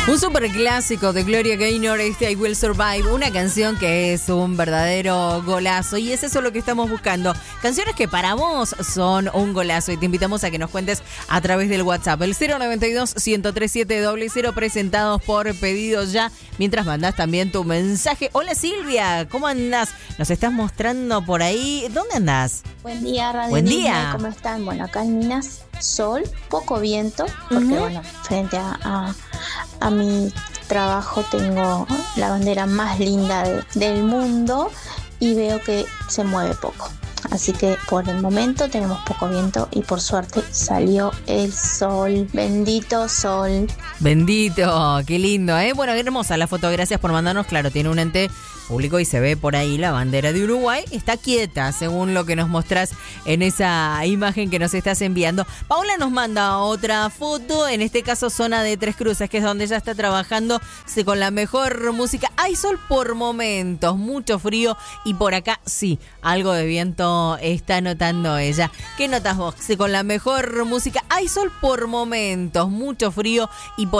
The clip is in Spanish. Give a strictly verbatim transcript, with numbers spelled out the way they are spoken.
Un super clásico de Gloria Gaynor, este I Will Survive, una canción que es un verdadero golazo y es eso lo que estamos buscando. Canciones que para vos son un golazo y te invitamos a que nos cuentes a través del WhatsApp. El cero noventa y dos, ciento treinta y siete, cero cero presentados por pedido ya, mientras mandás también tu mensaje. Hola Silvia, ¿cómo andás? Nos estás mostrando por ahí. ¿Dónde andás? Buen día, Radio Buen Niña. día. ¿Cómo están? Bueno, acá en Minas, sol, poco viento, porque Ujú. bueno, frente a, a, a mi trabajo tengo la bandera más linda de- del mundo y veo que se mueve poco. Así que por el momento tenemos poco viento y por suerte salió el sol. Bendito sol. Bendito, qué lindo, ¿eh? Bueno, qué hermosa la foto, gracias por mandarnos. Claro, tiene un ente público y se ve por ahí la bandera de Uruguay. Está quieta, según lo que nos mostrás en esa imagen que nos estás enviando. Paula nos manda otra foto, en este caso zona de Tres Cruces, que es donde ella está trabajando sí, con la mejor música. Hay sol por momentos, mucho frío y por acá sí, algo de viento está notando ella. ¿Qué notas vos? Sí, con la mejor música, hay sol por momentos, mucho frío y por